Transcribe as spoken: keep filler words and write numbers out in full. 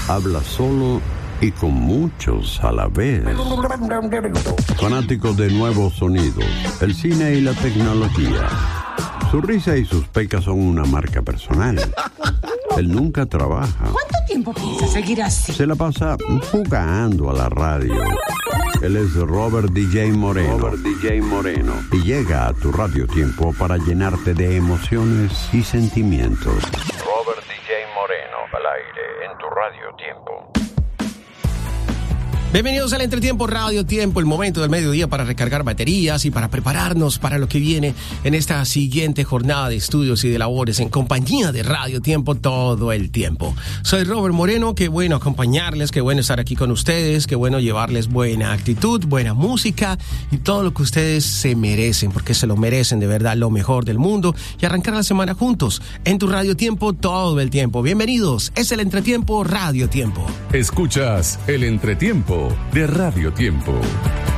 habla solo y con muchos a la vez. Fanático de nuevos sonidos, el cine y la tecnología. Su risa y sus pecas son una marca personal. Él nunca trabaja. ¿Cuánto tiempo piensa seguir así? Se la pasa jugando a la radio. Él es Robert D J Moreno. Robert D J Moreno. Y llega a tu Radio Tiempo para llenarte de emociones y sentimientos. Robert D J Moreno, al aire en tu Radio Tiempo. Bienvenidos al Entretiempo Radio Tiempo, el momento del mediodía para recargar baterías y para prepararnos para lo que viene en esta siguiente jornada de estudios y de labores en compañía de Radio Tiempo todo el tiempo. Soy Robert Moreno, qué bueno acompañarles, qué bueno estar aquí con ustedes, qué bueno llevarles buena actitud, buena música y todo lo que ustedes se merecen, porque se lo merecen de verdad, lo mejor del mundo, y arrancar la semana juntos en tu Radio Tiempo todo el tiempo. Bienvenidos, es el Entretiempo Radio Tiempo. Escuchas el Entretiempo de Radio Tiempo.